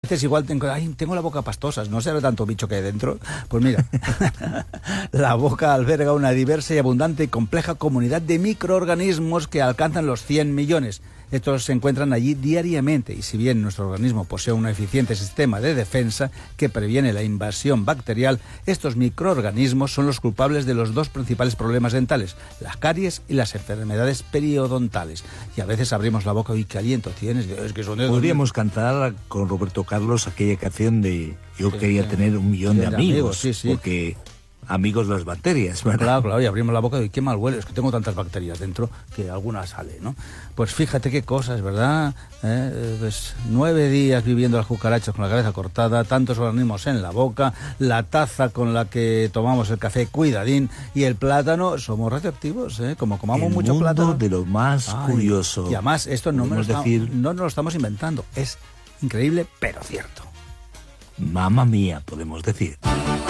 dices igual, tengo la boca pastosa, no será tanto bicho que hay dentro. Pues mira, la boca alberga una diversa y abundante y compleja comunidad de microorganismos que alcanzan los 100 millones. Estos se encuentran allí diariamente y si bien nuestro organismo posee un eficiente sistema de defensa que previene la invasión bacterial, estos microorganismos son los culpables de los dos principales problemas dentales, las caries y las enfermedades periodontales. Y a veces abrimos la boca y qué aliento tienes. Es que son de... Podríamos cantar con Roberto Carlos aquella canción de Yo quería tener 1 millón de amigos, sí. Porque... amigos las bacterias, ¿verdad? Claro, y abrimos la boca y qué mal huele, es que tengo tantas bacterias dentro que alguna sale, ¿no? Pues fíjate qué cosas, ¿verdad? Pues 9 días viviendo las cucarachas con la cabeza cortada, tantos organismos en la boca, la taza con la que tomamos el café, cuidadín, y el plátano, somos radioactivos, ¿eh? Como comamos mucho plátano. De lo más curioso. Y además, esto no nos lo estamos inventando, es increíble, pero cierto. Mamma mía, podemos decir.